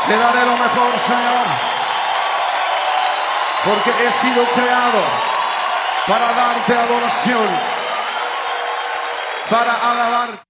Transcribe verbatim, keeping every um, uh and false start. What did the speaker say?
Te daré lo mejor, Señor, porque he sido creado para darte adoración, para alabar.